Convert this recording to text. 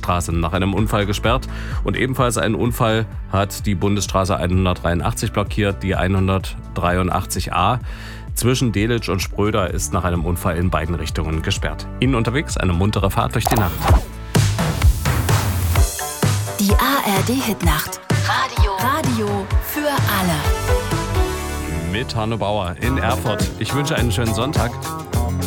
Straße nach einem Unfall gesperrt. Und ebenfalls ein Unfall hat die Bundesstraße 183 blockiert, die 183a. Zwischen Delitzsch und Spröder ist nach einem Unfall in beiden Richtungen gesperrt. Ihnen unterwegs eine muntere Fahrt durch die Nacht. Die ARD-Hitnacht. Radio für alle. Mit Hanno Bauer in Erfurt. Ich wünsche einen schönen Sonntag.